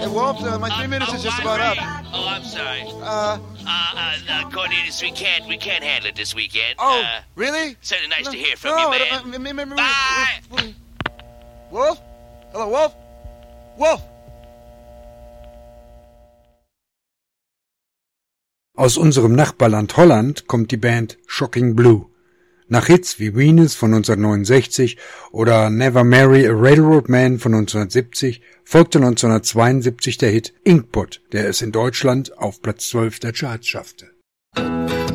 Wolf, my 3 minutes is just about up. Oh, I'm sorry. Cornelius, we can't handle it this weekend. Oh, really? Certainly nice to hear from you, man. Bye! Wolf? Hello, Wolf? Wolf! Aus unserem Nachbarland Holland kommt die Band Shocking Blue. Nach Hits wie Venus von 1969 oder Never Marry a Railroad Man von 1970 folgte 1972 der Hit Inkpot, der es in Deutschland auf Platz 12 der Charts schaffte.